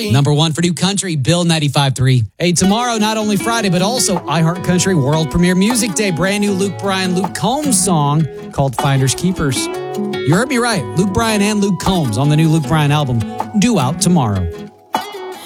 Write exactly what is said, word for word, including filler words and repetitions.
Number one for New Country, Bill ninety-five three. Hey, tomorrow, not only Friday, but also iHeartCountry World Premiere Music Day. Brand new Luke Bryan, Luke Combs song called Finders Keepers. You heard me right. Luke Bryan and Luke Combs on the new Luke Bryan album, due out tomorrow.